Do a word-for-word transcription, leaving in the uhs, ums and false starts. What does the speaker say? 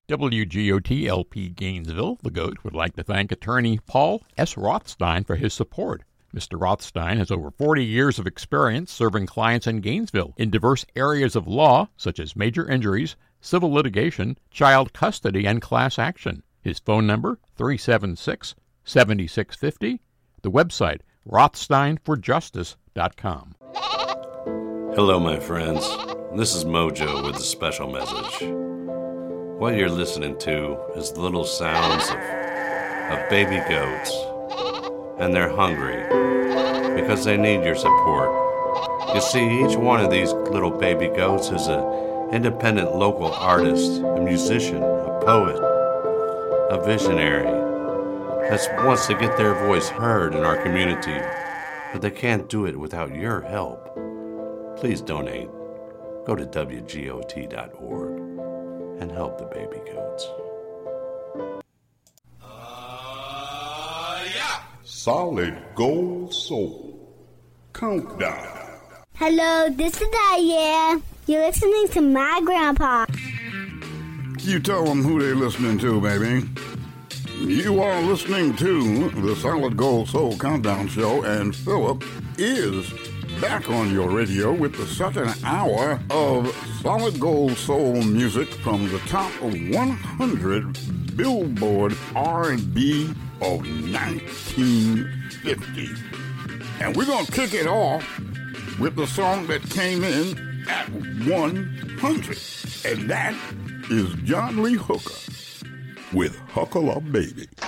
W G O T L P Gainesville, the GOAT, would like to thank attorney Paul S. Rothstein for his support. Mister Rothstein has over forty years of experience serving clients in Gainesville in diverse areas of law, such as major injuries, civil litigation, child custody, and class action. His phone number, three seven six, seven six five zero. The website, rothstein for justice dot com. Hello, my friends. This is Mojo with a special message. What you're listening to is the little sounds of, of baby goats. And they're hungry because they need your support. You see, each one of these little baby goats is an independent local artist, a musician, a poet, a visionary that wants to get their voice heard in our community, but they can't do it without your help. Please donate. Go to W G O T dot org and help the baby goats. Uh, yeah. Solid Gold Soul Countdown. Hello, this is Diane. You're listening to my grandpa. You tell them who they're listening to, baby. You are listening to the Solid Gold Soul Countdown Show, and Philip is back on your radio with the second hour of solid gold soul music from the top of one hundred Billboard R and B of nineteen fifty. And we're going to kick it off with the song that came in at one hundred. And that is John Lee Hooker with Huckle Up Baby.